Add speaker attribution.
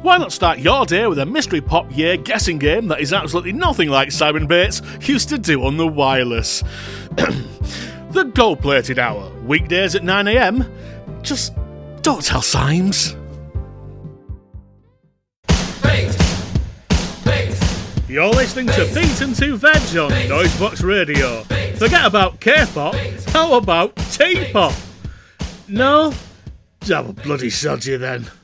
Speaker 1: why not start your day with a mystery pop year guessing game that is absolutely nothing like Simon Bates used to do on the wireless? The Gold-Plated Hour, weekdays at 9 a.m. Just don't tell Symes. You're listening to Beat and 2 Veg on Noisebox Radio. Forget about K-pop, how about T-pop? No? Oh, bloody sod you then.